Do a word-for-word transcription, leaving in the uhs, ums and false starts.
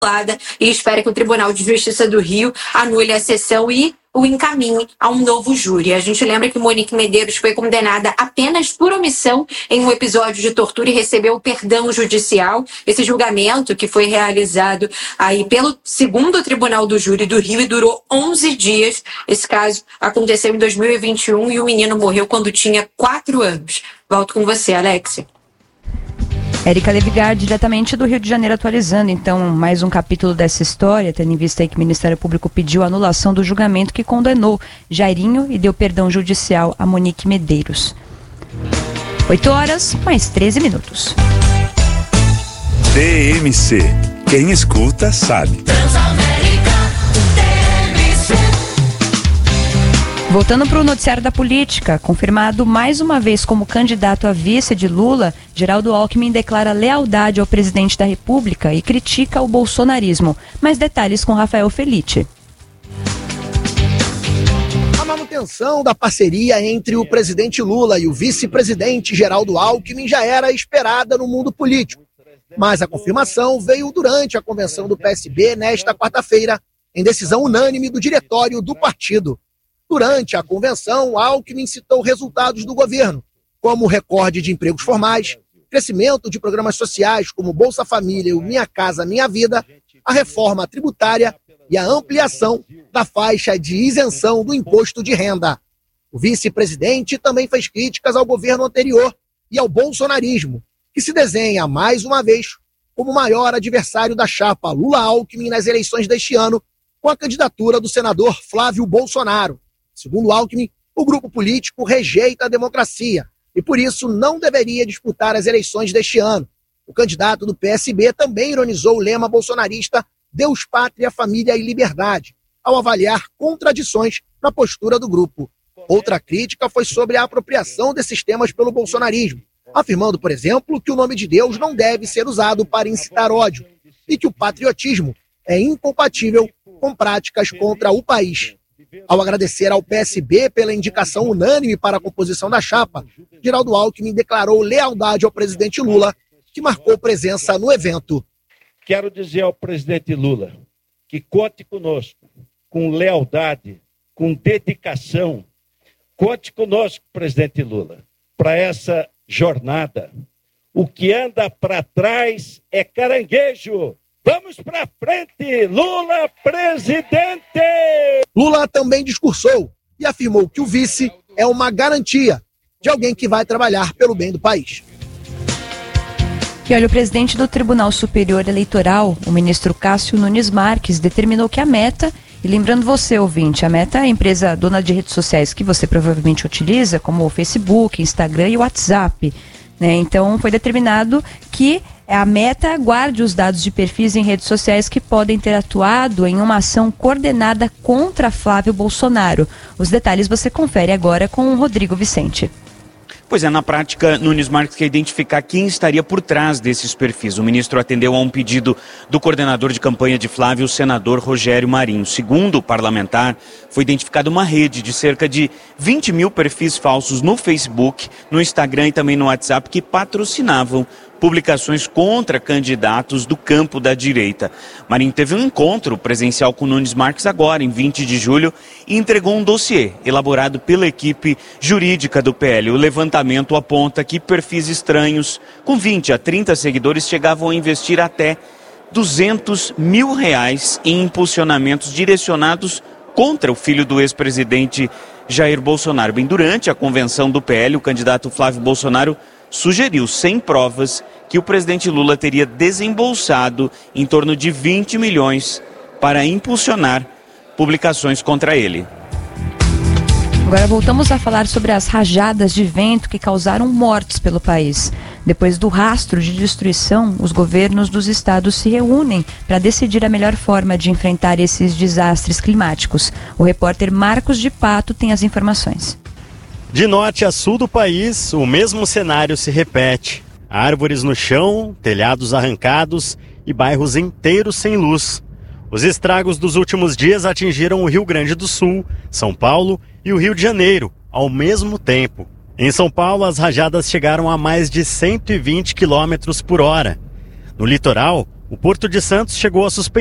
e espera que o Tribunal de Justiça do Rio anule a sessão e o encaminhe a um novo júri. A gente lembra que Monique Medeiros foi condenada apenas por omissão em um episódio de tortura e recebeu perdão judicial. Esse julgamento, que foi realizado aí pelo segundo Tribunal do Júri do Rio e durou onze dias. Esse caso aconteceu em dois mil e vinte e um e o menino morreu quando tinha quatro anos. Volto com você, Alex. Érica Levigar, diretamente do Rio de Janeiro, atualizando então mais um capítulo dessa história, tendo em vista aí que o Ministério Público pediu a anulação do julgamento que condenou Jairinho e deu perdão judicial a Monique Medeiros. oito horas, mais treze minutos. T M C. Quem escuta sabe. Voltando para o noticiário da política, confirmado mais uma vez como candidato a vice de Lula, Geraldo Alckmin declara lealdade ao presidente da República e critica o bolsonarismo. Mais detalhes com Rafael Felice. A manutenção da parceria entre o presidente Lula e o vice-presidente Geraldo Alckmin já era esperada no mundo político. Mas a confirmação veio durante a convenção do P S B nesta quarta-feira, em decisão unânime do diretório do partido. Durante a convenção, Alckmin citou resultados do governo, como o recorde de empregos formais, crescimento de programas sociais como Bolsa Família e o Minha Casa Minha Vida, a reforma tributária e a ampliação da faixa de isenção do imposto de renda. O vice-presidente também fez críticas ao governo anterior e ao bolsonarismo, que se desenha mais uma vez como o maior adversário da chapa Lula-Alckmin nas eleições deste ano, com a candidatura do senador Flávio Bolsonaro. Segundo Alckmin, o grupo político rejeita a democracia e, por isso, não deveria disputar as eleições deste ano. O candidato do P S B também ironizou o lema bolsonarista Deus, Pátria, Família e Liberdade, ao avaliar contradições na postura do grupo. Outra crítica foi sobre a apropriação desses temas pelo bolsonarismo, afirmando, por exemplo, que o nome de Deus não deve ser usado para incitar ódio e que o patriotismo é incompatível com práticas contra o país. Ao agradecer ao P S B pela indicação unânime para a composição da chapa, Geraldo Alckmin declarou lealdade ao presidente Lula, que marcou presença no evento. Quero dizer ao presidente Lula que conte conosco, com lealdade, com dedicação. Conte conosco, presidente Lula, para essa jornada. O que anda para trás é caranguejo. Vamos para frente, Lula presidente! Lula também discursou e afirmou que o vice é uma garantia de alguém que vai trabalhar pelo bem do país. E olha, o presidente do Tribunal Superior Eleitoral, o ministro Cássio Nunes Marques, determinou que a Meta, e lembrando você, ouvinte, a Meta é a empresa dona de redes sociais que você provavelmente utiliza, como o Facebook, Instagram e o WhatsApp, né? Então foi determinado que a Meta guarde os dados de perfis em redes sociais que podem ter atuado em uma ação coordenada contra Flávio Bolsonaro. Os detalhes você confere agora com o Rodrigo Vicente. Pois é, na prática, Nunes Marques quer identificar quem estaria por trás desses perfis. O ministro atendeu a um pedido do coordenador de campanha de Flávio, o senador Rogério Marinho. Segundo o parlamentar, foi identificada uma rede de cerca de vinte mil perfis falsos no Facebook, no Instagram e também no WhatsApp que patrocinavam publicações contra candidatos do campo da direita. Marinho teve um encontro presencial com Nunes Marques agora, em vinte de julho, e entregou um dossiê elaborado pela equipe jurídica do P L. O levantamento aponta que perfis estranhos, com vinte a trinta seguidores, chegavam a investir até duzentos mil reais em impulsionamentos direcionados contra o filho do ex-presidente Jair Bolsonaro. Bem, durante a convenção do P L, o candidato Flávio Bolsonaro sugeriu, sem provas, que o presidente Lula teria desembolsado em torno de vinte milhões para impulsionar publicações contra ele. Agora voltamos a falar sobre as rajadas de vento que causaram mortes pelo país. Depois do rastro de destruição, os governos dos estados se reúnem para decidir a melhor forma de enfrentar esses desastres climáticos. O repórter Marcos de Pato tem as informações. De norte a sul do país, o mesmo cenário se repete. Árvores no chão, telhados arrancados e bairros inteiros sem luz. Os estragos dos últimos dias atingiram o Rio Grande do Sul, São Paulo e o Rio de Janeiro, ao mesmo tempo. Em São Paulo, as rajadas chegaram a mais de cento e vinte quilômetros por hora. No litoral, O Porto de Santos chegou a suspender